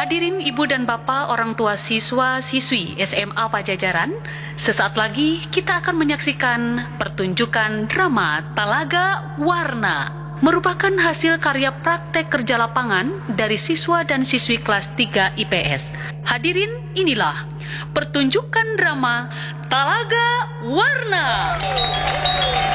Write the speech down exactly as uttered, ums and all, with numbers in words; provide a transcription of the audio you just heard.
Hadirin Ibu dan Bapak orang tua siswa-siswi S M A Pajajaran, sesaat lagi kita akan menyaksikan pertunjukan drama Talaga Warna, merupakan hasil karya praktek kerja lapangan dari siswa dan siswi kelas tiga I P S. Hadirin, inilah pertunjukan drama Talaga Warna.